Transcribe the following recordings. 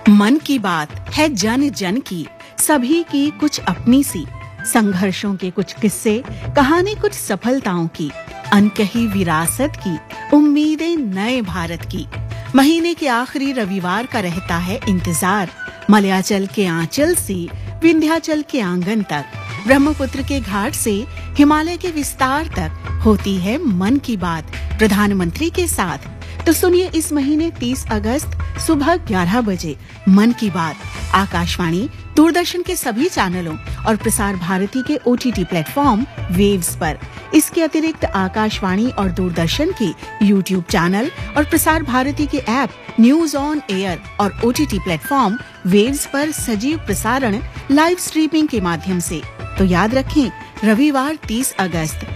मन की बात है जन जन की, सभी की कुछ अपनी सी, संघर्षों के कुछ किस्से, कहानी कुछ सफलताओं की, अनकही विरासत की, उम्मीदें नए भारत की। महीने के आखिरी रविवार का रहता है इंतजार, मलयाचल के आंचल से विंध्याचल के आंगन तक, ब्रह्मपुत्र के घाट से हिमालय के विस्तार तक होती है मन की बात प्रधानमंत्री के साथ। तो सुनिए इस महीने 30 अगस्त सुबह 11 बजे मन की बात आकाशवाणी, दूरदर्शन के सभी चैनलों और प्रसार भारती के OTT प्लेटफॉर्म वेव्स पर। इसके अतिरिक्त आकाशवाणी और दूरदर्शन के YouTube चैनल और प्रसार भारती के ऐप न्यूज ऑन एयर और OTT प्लेटफॉर्म वेव्स पर सजीव प्रसारण लाइव स्ट्रीमिंग के माध्यम से। तो याद रखें, रविवार 30 अगस्त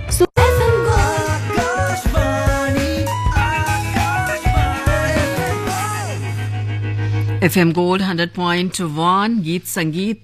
FM गोल्ड 100.1 गीत संगीत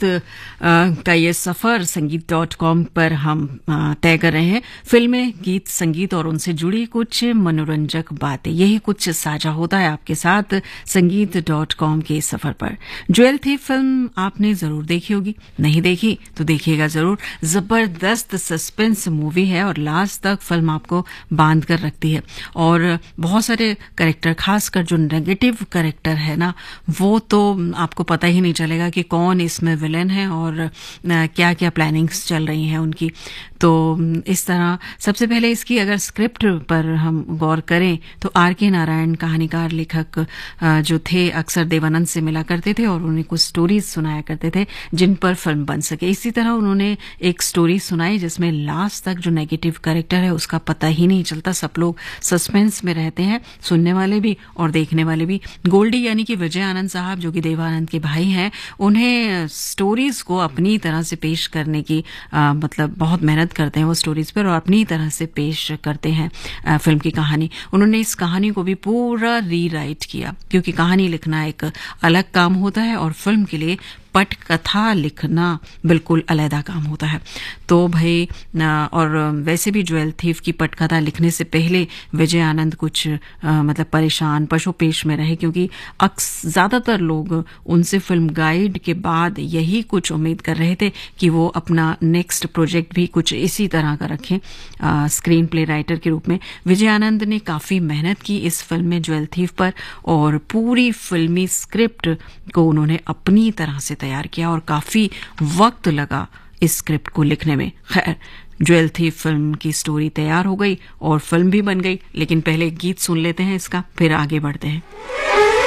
का ये सफर संगीत.com पर हम तय कर रहे हैं। फिल्में, गीत, संगीत और उनसे जुड़ी कुछ मनोरंजक बातें, यही कुछ साझा होता है आपके साथ संगीत.com के सफर पर। ज्वेल थीफ फिल्म आपने जरूर देखी होगी, नहीं देखी तो देखिएगा जरूर। जबरदस्त सस्पेंस मूवी है और लास्ट तक फिल्म आपको बांध कर रखती है। और बहुत सारे कैरेक्टर, खासकर जो नेगेटिव कैरेक्टर है ना, वो तो आपको पता ही नहीं चलेगा कि कौन इसमें विलेन है और क्या क्या प्लानिंग्स चल रही हैं उनकी। तो इस तरह सबसे पहले इसकी अगर स्क्रिप्ट पर हम गौर करें तो R.K. नारायण कहानीकार लेखक जो थे अक्सर देवानंद से मिला करते थे और उन्हें कुछ स्टोरीज सुनाया करते थे जिन पर फिल्म बन सके। इसी तरह उन्होंने एक स्टोरी सुनाई जिसमें लास्ट तक जो नेगेटिव कैरेक्टर है उसका पता ही नहीं चलता। सब लोग सस्पेंस में रहते हैं, सुनने वाले भी और देखने वाले भी। गोल्डी यानी कि विजय आनंद साहब जो कि देवानंद के भाई हैं, उन्हें स्टोरीज को अपनी तरह से पेश करने की मतलब बहुत मेहनत करते हैं वो स्टोरीज पर और अपनी तरह से पेश करते हैं फिल्म की कहानी। उन्होंने इस कहानी को भी पूरा रीराइट किया, क्योंकि कहानी लिखना एक अलग काम होता है और फिल्म के लिए पटकथा लिखना बिल्कुल अलग काम होता है। तो भाई और वैसे भी ज्वेल थीफ की पटकथा लिखने से पहले विजय आनंद कुछ मतलब परेशान पशुपेश में रहे, क्योंकि ज्यादातर लोग उनसे फिल्म गाइड के बाद यही कुछ उम्मीद कर रहे थे कि वो अपना नेक्स्ट प्रोजेक्ट भी कुछ इसी तरह का रखें स्क्रीन प्ले राइटर के रूप में। विजय आनंद ने काफी मेहनत की इस फिल्म में ज्वेल थीफ पर और पूरी फिल्मी स्क्रिप्ट को उन्होंने अपनी तरह से तैयार किया और काफी वक्त लगा इस स्क्रिप्ट को लिखने में। खैर, ज्वेल थीफ फिल्म की स्टोरी तैयार हो गई और फिल्म भी बन गई, लेकिन पहले गीत सुन लेते हैं इसका, फिर आगे बढ़ते हैं।